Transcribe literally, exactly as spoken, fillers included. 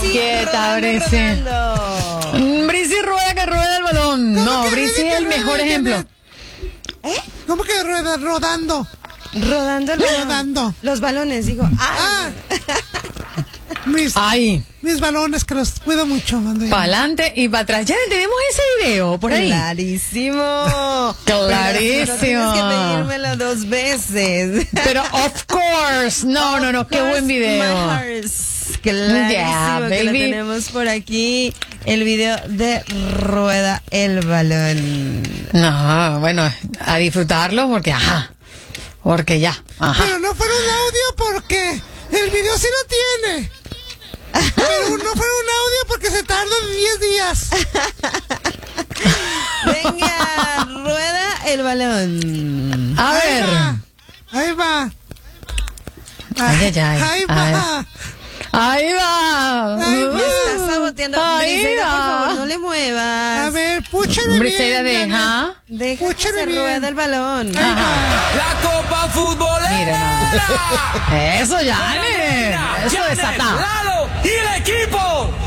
quieta, Brici. Brici rueda que rueda el balón. No, Brici es el mejor ejemplo. ¿Eh? ¿Cómo que rueda, rodando? Rodando el balón. Rodando. Los balones, digo. Ah. Mis, Ay. mis balones que los cuido mucho. Para adelante y para atrás. Ya tenemos ese video por ahí. Clarísimo. Clarísimo. Pero tienes que pedírmelo dos veces. Pero of course. No, no, no. Qué buen video. Clarísimo, Yeah, que lo baby. tenemos por aquí. El video de Rueda el Balón. No, bueno, a disfrutarlo porque, ajá. Porque ya. Ajá. Pero no fuera un audio porque el video sí lo tiene. Pero no fuera un audio porque se tarda diez días. Venga, Rueda el Balón. A Ahí ver. va. Ahí va. Ay, ay, ay. Ahí A va. Ahí va. Ahí va. Me está saboteando. Ahí Briseida, por va. favor, no le muevas. A ver, púchale Briseida bien. deja. Deja que Escúchame se bien. rueda el balón. La Copa Futbolera. Mira, no. Eso ya, nene. Eso Janet, desata. Lalo y el equipo.